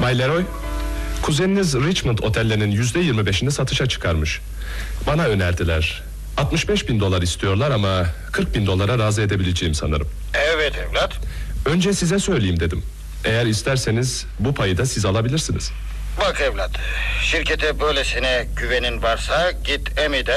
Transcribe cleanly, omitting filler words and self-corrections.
Bay Leroy, kuzeniniz Richmond otellerinin %25'ini satışa çıkarmış. Bana önerdiler. 65.000 dolar istiyorlar ama 40.000 dolara razı edebileceğim sanırım. Evet evlat. Önce size söyleyeyim dedim. Eğer isterseniz bu payı da siz alabilirsiniz. Bak evlat, şirkete böylesine güvenin varsa git Emi'den